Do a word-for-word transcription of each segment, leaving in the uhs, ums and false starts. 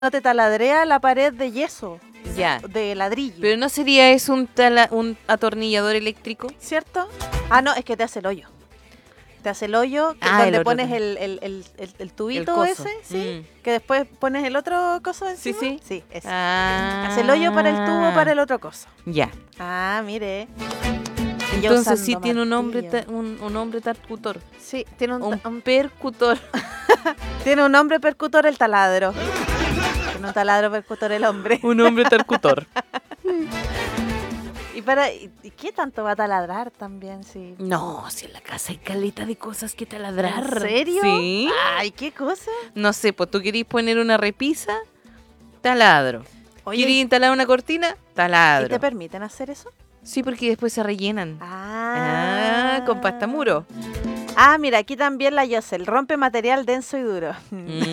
no te taladrea la pared de yeso, Ya. de ladrillo. Pero no sería eso un, tala, un atornillador eléctrico. ¿Cierto? Ah, no, es que te hace el hoyo. Te hace el hoyo que- Ah, el donde otro pones también. el, el, el, el, el tubito coso. ese, sí. Mm. Que después pones el otro coso Sí, encima. sí. Sí, ese. Ah. Hace el hoyo para el tubo para el otro coso. Ya. Ah, mire. Y yo Entonces sí usando tiene un nombre, martillo. ta- un, un hombre percutor. Sí, tiene un, Un ta- un- percutor. tiene un hombre percutor el taladro. Tiene un taladro percutor el hombre. Un hombre percutor. ¿Y para y, y qué tanto va a taladrar también? Sí. No, si en la casa hay caleta de cosas que taladrar. ¿En serio? Sí. Ay, ¿qué cosa? No sé, pues tú querís poner una repisa, taladro. Oye, ¿Querís instalar una cortina? ¿y Taladro. te permiten hacer eso? Sí, porque después se rellenan. Ah, Ah, con pasta muro. Ah, mira, aquí también la Yosel. Rompe material denso y duro. Mm.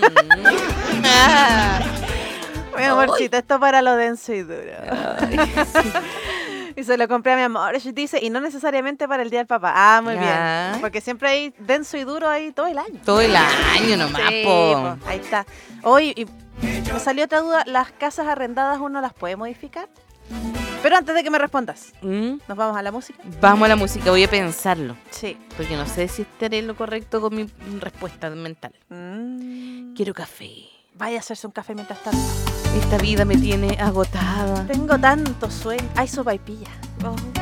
Ah. Mi amorcito, esto para lo denso y duro. Ay, Y se lo compré a mi amor. Y dice, y no necesariamente para el día del papá. Ah, muy Ya. bien. Porque siempre hay denso y duro ahí todo el año. Todo el año nomás, Sí, po. po, ahí está. Hoy, y me salió otra duda. ¿Las casas arrendadas uno las puede modificar? Pero antes de que me respondas, Mm. ¿nos vamos a la música? Vamos a la música, voy a pensarlo. Sí. Porque no sé si estaré en lo correcto con mi respuesta mental. Mm. Quiero café. Vaya a hacerse un café mientras tanto. Esta vida me tiene agotada. Tengo tanto sueño. Ay, sopaipilla. Oh.